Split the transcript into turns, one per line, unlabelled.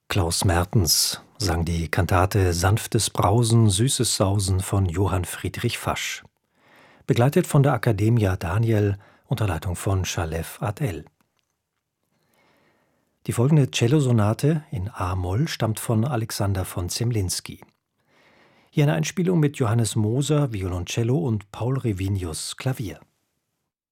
Klaus Mertens sang die Kantate »Sanftes Brausen, süßes Sausen« von Johann Friedrich Fasch, begleitet von der Accademia Daniel unter Leitung von Shalev Adel. Die folgende Cellosonate in a-Moll stammt von Alexander von Zemlinsky. Hier eine Einspielung mit Johannes Moser, Violoncello und Paul Revinius, Klavier.